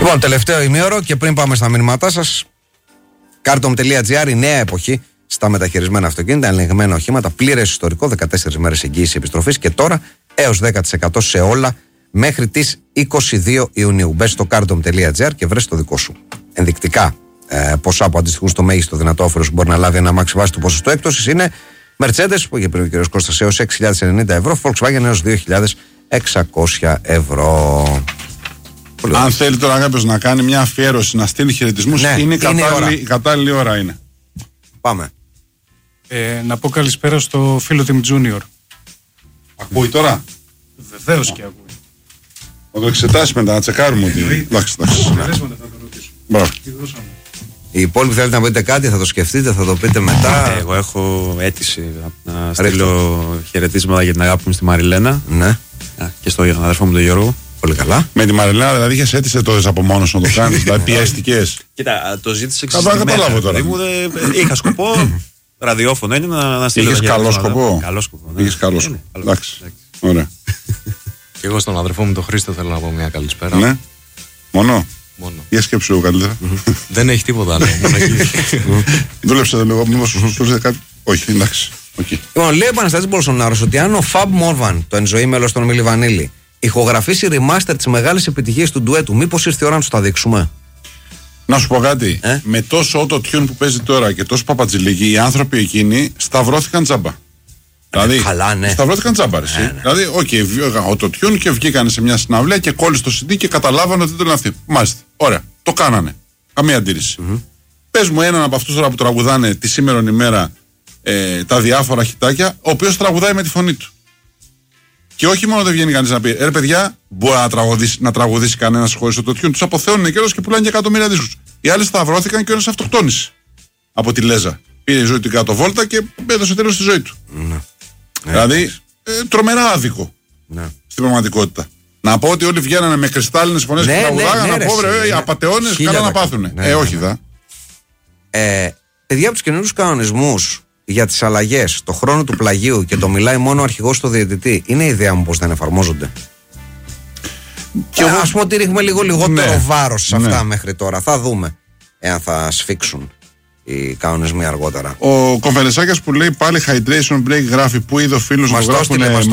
Λοιπόν, τελευταίο ημίωρο και πριν πάμε στα μηνύματά σας, Cartom.gr, η νέα εποχή στα μεταχειρισμένα αυτοκίνητα, ελεγμένα οχήματα, πλήρες ιστορικό, 14 μέρες εγγύηση επιστροφής και τώρα έως 10% σε όλα μέχρι τις 22 Ιουνίου. Μπες στο Cartom.gr και βρες το δικό σου. Ενδεικτικά ποσά που αντιστοιχούν στο μέγιστο δυνατό όφελος που μπορεί να λάβει ένα αμάξι βάσει του ποσοστού έκπτωσης είναι Mercedes, που είχε πει ο κ. Κώστας, έως 6.090 ευρώ, Volkswagen έως 2.600 ευρώ. Αν θέλει τώρα κάποιος να κάνει μια αφιέρωση, να στείλει χαιρετισμούς, ναι, είναι η κατάλληλη ώρα είναι. Πάμε. Να πω καλησπέρα στο φίλο Team Junior. Ακούει τώρα? Βεβαίως και ακούει. Θα το εξετάσει μετά, να τσεκάρουμε ότι. Εντάξει. Μπράβο. Οι υπόλοιποι θέλετε να πείτε κάτι, θα το σκεφτείτε, θα το πείτε μετά. Εγώ έχω αίτηση να στείλω χαιρετίσματα για την αγάπη μου στη Μαριλένα. Ναι. Και στον αδερφό μου τον Γιώργο. Πολύ καλά. Με τη Μαριλένα δηλαδή είχες αίτηση τότε από μόνος να το κάνεις, δηλαδή πιέστηκες? Κοίτα, το ζήτησε καταλάβω τώρα. Είχα σκοπό, ραδιόφωνο είναι να στείλω. Είχες καλό σκοπό? Καλό σκοπό, ναι. Είχες καλό σκοπό. Εντάξει. Ωραία. Και εγώ στον αδερφό μου τον Χρήστο θέλω να πω μια καλησπέρα. Ναι. Μόνο. Για σκέψου λίγο καλύτερα. Δεν έχει τίποτα άλλο. Δούλεψε λίγο, μήπως σου ήρθε κάτι? Όχι, εντάξει. Λοιπόν, λέει ο Επαναστάτης Μπολσονάρος ότι αν ο Fab Morvan, το εν ζωή μέλος των Μιλι Βανίλη, ηχογραφήσει remaster τις μεγάλες επιτυχίες του ντουέτου, μήπως ήρθε η ώρα να του τα δείξουμε? Να σου πω κάτι. Με τόσο auto-tune που παίζει τώρα και τόσο παπατζηλίκι, οι άνθρωποι εκείνοι σταυρώθηκαν τζάμπα. Δηλαδή, καλά, ναι. Σταυρώθηκαν τζάμπα. Δηλαδή, auto-tune και βγήκαν σε μια συναυλία και κόλλησε το CD και καταλάβανε ότι δεν ήταν αυτοί. Μάλιστα. Ωραία. Το κάνανε. Καμία αντίρρηση. Πες μου έναν από αυτούς τώρα που τραγουδάνε τη σήμερον ημέρα τα διάφορα χιτάκια, ο οποίος τραγουδάει με τη φωνή του. Και όχι μόνο δεν βγαίνει κανείς να πει, ρε παιδιά, μπορεί να τραγουδήσει κανένας χωρίς το τune. Τους αποθεώνουν καιρός και πουλάνε και εκατομμύρια δίσκους. Οι άλλοι σταυρώθηκαν και ο ένας αυτοκτόνησε από τη Λέζα. Πήρε η ζωή του κάτω βόλτα και έδωσε τέλος στη ζωή του. Δηλαδή, τρομερά άδικο στην πραγματικότητα. Να πω ότι όλοι βγαίνανε με κρυστάλλινες φωνές και τραγουδάγανε, να πω βρε, οι απατεώνες καλά να πάθουνε. Όχι δα. Παιδιά, από τους καινούριους κανονισμούς για τις αλλαγές, το χρόνο του πλαγίου και το μιλάει μόνο ο αρχηγός στο διαιτητή, είναι η ιδέα μου πως δεν εφαρμόζονται? Και ας πούμε ότι ρίχνουμε λίγο λιγότερο βάρος σε αυτά μέχρι τώρα. Θα δούμε εάν θα σφίξουν οι κανονισμοί αργότερα. Ο Κομφερεσάκιας που λέει πάλι hydration break γράφει, που είδε ο φίλος μου, γράφουνε